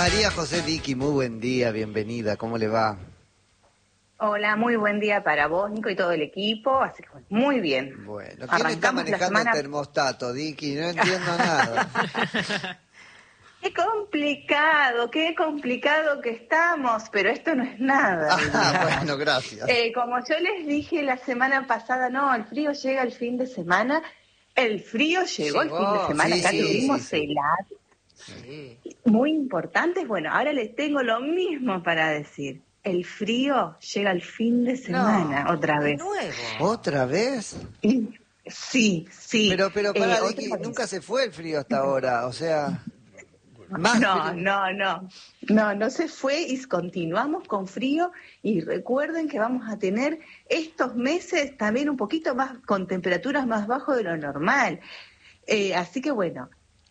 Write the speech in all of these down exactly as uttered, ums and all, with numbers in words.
María José Vicky, muy buen día, bienvenida, ¿cómo le va? Hola, muy buen día para vos, Nico, y todo el equipo, así que bueno, muy bien. Bueno, ¿quién está Arrancamos la manejando semana... el termostato, Vicky? No entiendo nada. Qué complicado, qué complicado que estamos, pero esto no es nada, Ah, diríamos. bueno, gracias. Eh, como yo les dije la semana pasada, no, el frío llega el fin de semana, el frío llegó, el fin de Llegó, semana, Sí, acá sí, tuvimos sí, sí. heladas sí. muy importantes. Bueno, ahora les tengo lo mismo para decir. El frío llega el fin de semana, No, otra de vez. nuevo. ¿Otra vez? Y- Sí, sí. Pero, pero Eh, pará, otra Vicky, nunca vez. se fue el frío hasta ahora, o sea, más No, frío. no, no. No, no se fue y continuamos con frío y recuerden que vamos a tener estos meses también un poquito más con temperaturas más bajo de lo normal. Eh, así que bueno,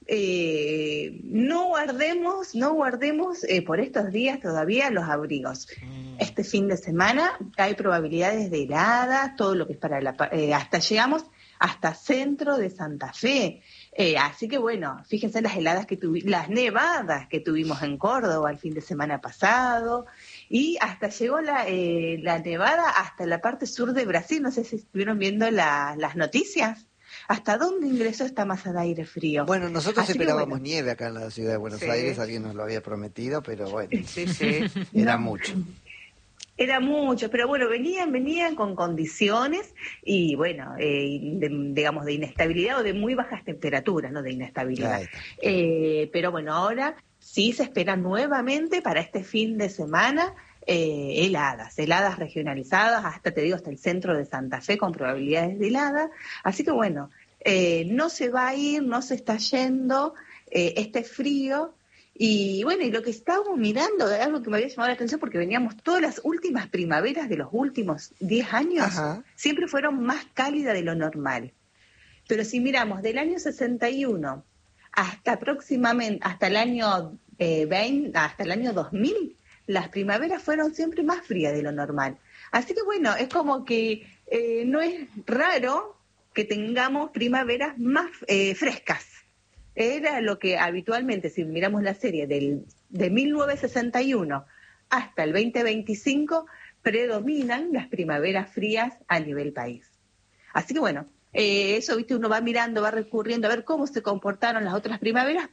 eh, no guardemos, no guardemos eh, por estos días todavía los abrigos. Mm. Este fin de semana hay probabilidades de heladas, todo lo que es para la... pa- eh, hasta llegamos hasta centro de Santa Fe. Eh, así que bueno, fíjense las heladas que tuvimos, las nevadas que tuvimos en Córdoba el fin de semana pasado, y hasta llegó la, eh, la nevada hasta la parte sur de Brasil. No sé si estuvieron viendo la- las noticias. ¿Hasta dónde ingresó esta masa de aire frío? Bueno, nosotros Así que esperábamos bueno, nieve acá en la ciudad de Buenos Sí, Aires, alguien nos lo había prometido, pero bueno, sí, sí. era no, mucho. era mucho, pero bueno, venían, venían con condiciones y bueno, eh, de- digamos de inestabilidad o de muy bajas temperaturas, no de inestabilidad. Ahí está. Eh, pero bueno, ahora sí se espera nuevamente para este fin de semana eh, heladas, heladas regionalizadas, hasta te digo, hasta el centro de Santa Fe con probabilidades de helada. Así que bueno, eh, no se va a ir, no se está yendo eh, este frío. Y bueno, y lo que estábamos mirando, algo que me había llamado la atención, porque veníamos todas las últimas primaveras de los últimos diez años, Ajá. siempre fueron más cálidas de lo normal. Pero si miramos del año sesenta y uno hasta próximamente, hasta el año eh, veinte, hasta el año dos mil, las primaveras fueron siempre más frías de lo normal. Así que bueno, es como que eh, no es raro que tengamos primaveras más eh, frescas. Era lo que habitualmente, si miramos la serie del, de mil novecientos sesenta y uno hasta el veinte veinticinco, predominan las primaveras frías a nivel país. Así que bueno, eh, eso, viste, uno va mirando, va recurriendo a ver cómo se comportaron las otras primaveras.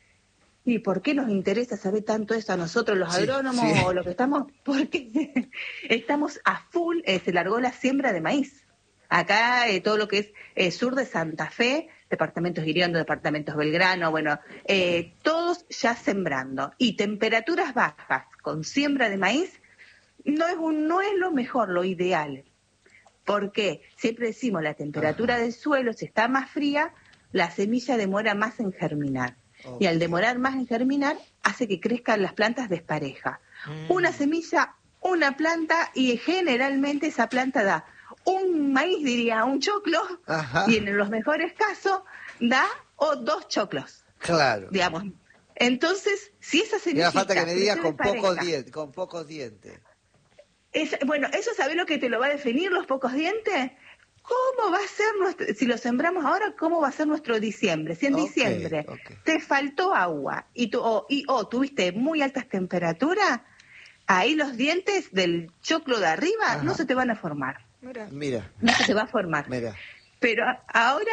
¿Y por qué nos interesa saber tanto eso a nosotros los Sí, agrónomos sí. o lo que estamos? Porque estamos a full, eh, se largó la siembra de maíz. Acá eh, todo lo que es eh, sur de Santa Fe, departamentos Iriondo, departamentos Belgrano, bueno, eh, todos ya sembrando. Y temperaturas bajas con siembra de maíz no es, un, no es lo mejor, lo ideal. Porque siempre decimos, la temperatura Ajá. del suelo, si está más fría, la semilla demora más en germinar. Y Ok. al demorar más en germinar, hace que crezcan las plantas despareja. Una Mm. semilla, una planta, y generalmente esa planta da un maíz, diría, un choclo, y Ajá. en los mejores casos da o dos choclos, Claro. digamos. Entonces, si esa Y ahora falta que semillita me digas crece con pocos despareja, dientes, con pocos dientes. es, bueno, ¿eso sabés lo que te lo va a definir, los pocos dientes? ¿Cómo va a ser nuestro, si lo sembramos ahora, cómo va a ser nuestro diciembre? Si en Ok, diciembre ok. te faltó agua y, tu, o, y o tuviste muy altas temperaturas, ahí los dientes del choclo de arriba no Ajá. se te van a formar, Mira. Mira, no se te va a formar. mira. Pero a- ahora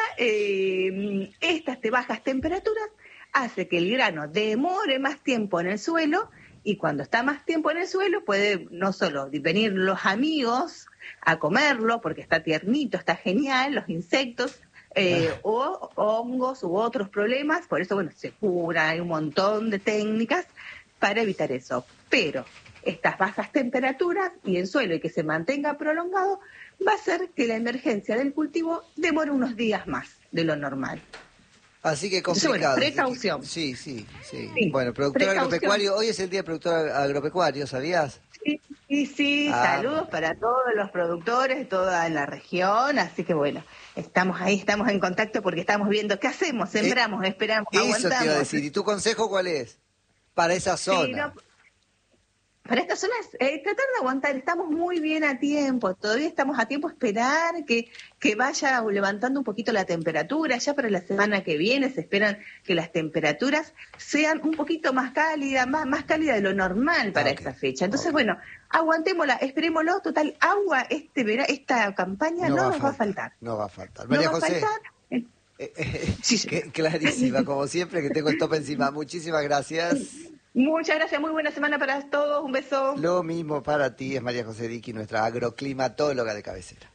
eh, estas te bajas temperaturas hace que el grano demore más tiempo en el suelo, y cuando está más tiempo en el suelo puede no solo venir los amigos a comerlo porque está tiernito, está genial, los insectos, eh, Ah, o hongos u otros problemas. Por eso, bueno, se cura, hay un montón de técnicas para evitar eso. Pero estas bajas temperaturas y el suelo, y que se mantenga prolongado, va a hacer que la emergencia del cultivo demore unos días más de lo normal. así que Entonces, bueno, complicado. así que- precaución. Sí, sí, sí. Sí, Bueno, productor precaución. agropecuario, hoy es el día del productor agropecuario, ¿sabías? Sí, sí, sí, Ah, saludos para todos los productores de toda la región. Así que bueno, estamos ahí, estamos en contacto porque estamos viendo qué hacemos, eh, sembramos, esperamos, eso te iba a aguantamos. decir. ¿Y tu consejo cuál es? Para esa Sí, no, zona. Para estas zonas, eh, tratar de aguantar, estamos muy bien a tiempo, todavía estamos a tiempo, esperar que, que vaya levantando un poquito la temperatura, ya para la semana que viene se esperan que las temperaturas sean un poquito más cálidas, más, más cálidas de lo normal para okay. esta fecha. Entonces, okay. bueno, aguantémosla, esperémoslo, total, agua este vera, esta campaña no, no va nos va a faltar. No va a faltar. María no José. Va a faltar. Eh, eh, sí, sí. Que, clarísima, como siempre, que tengo el tope encima. Muchísimas gracias. Muchas gracias, muy buena semana para todos, un beso. Lo mismo para ti, es María José Diqui, nuestra agroclimatóloga de cabecera.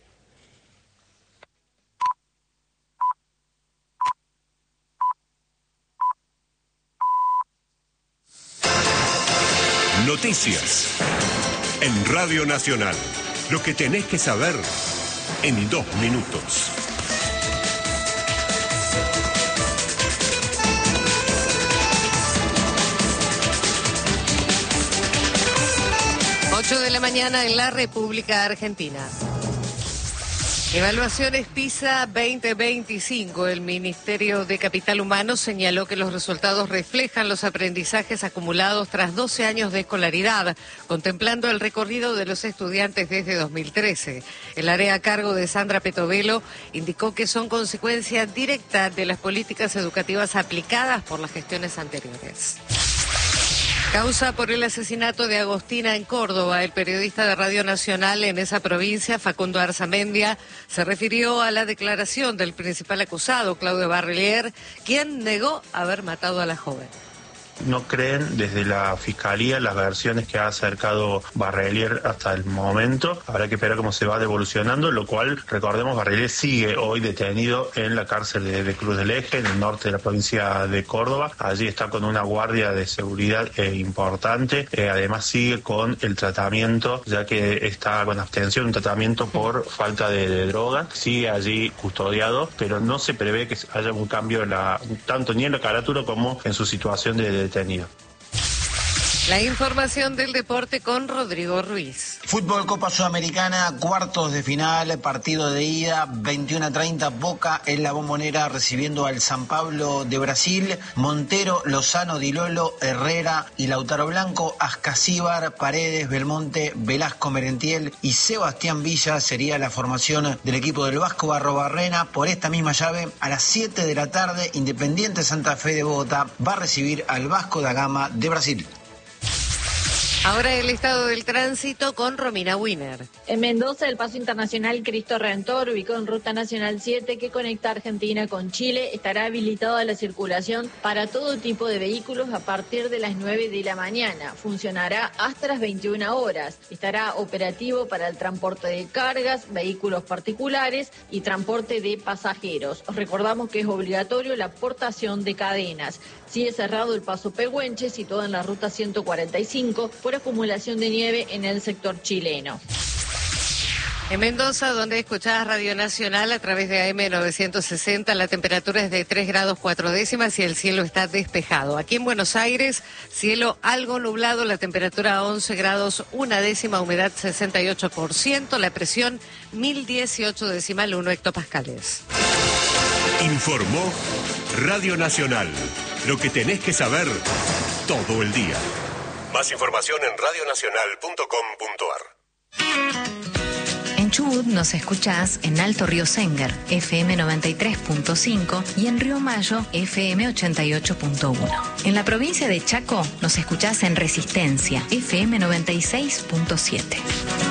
Noticias en Radio Nacional. Lo que tenés que saber en dos minutos. ocho de la mañana en la República Argentina. Evaluaciones PISA veinte veinticinco. El Ministerio de Capital Humano señaló que los resultados reflejan los aprendizajes acumulados tras doce años de escolaridad, contemplando el recorrido de los estudiantes desde dos mil trece. El área a cargo de Sandra Petovelo indicó que son consecuencia directa de las políticas educativas aplicadas por las gestiones anteriores. Causa por el asesinato de Agostina en Córdoba. El periodista de Radio Nacional en esa provincia, Facundo Arzamendia, se refirió a la declaración del principal acusado, Claudio Barrelier, quien negó haber matado a la joven. No creen desde la Fiscalía las versiones que ha acercado Barrelier hasta el momento. Habrá que esperar cómo se va devolucionando, lo cual, recordemos, Barrelier sigue hoy detenido en la cárcel de, de Cruz del Eje, en el norte de la provincia de Córdoba. Allí está con una guardia de seguridad eh, importante. Eh, además sigue con el tratamiento, ya que está con abstención, un tratamiento por falta de, de droga. Sigue allí custodiado, pero no se prevé que haya un cambio en la, tanto ni en la carátula como en su situación de, de detenido. La información del deporte con Rodrigo Ruiz. Fútbol Copa Sudamericana, cuartos de final, partido de ida, veintiuno a treinta, Boca en la Bombonera recibiendo al San Pablo de Brasil, Montero, Lozano, Di Lolo, Herrera y Lautaro Blanco, Ascasíbar, Paredes, Belmonte, Velasco, Merentiel y Sebastián Villa sería la formación del equipo del Vasco Barrobarrena. Por esta misma llave, a las siete de la tarde, Independiente Santa Fe de Bogotá va a recibir al Vasco da Gama de Brasil. Ahora el estado del tránsito con Romina Wiener. En Mendoza, el paso internacional Cristo Redentor, ubicado en Ruta Nacional siete, que conecta Argentina con Chile, estará habilitado a la circulación para todo tipo de vehículos a partir de las nueve de la mañana. Funcionará hasta las veintiuna horas. Estará operativo para el transporte de cargas, vehículos particulares y transporte de pasajeros. Os recordamos que es obligatorio la portación de cadenas. Sigue cerrado el paso Pehuenche, situado en la ruta ciento cuarenta y cinco, por acumulación de nieve en el sector chileno. En Mendoza, donde escuchás Radio Nacional a través de A M novecientos sesenta, la temperatura es de tres grados cuatro décimas y el cielo está despejado. Aquí en Buenos Aires, cielo algo nublado, la temperatura once grados una décima, humedad sesenta y ocho por ciento, la presión mil dieciocho decimal uno hectopascales. Informó Radio Nacional. Lo que tenés que saber todo el día. Más información en radio nacional punto com punto a r. En Chubut nos escuchás en Alto Río Senger, F M noventa y tres punto cinco y en Río Mayo, F M ochenta y ocho punto uno. En la provincia de Chaco nos escuchás en Resistencia, F M noventa y seis punto siete.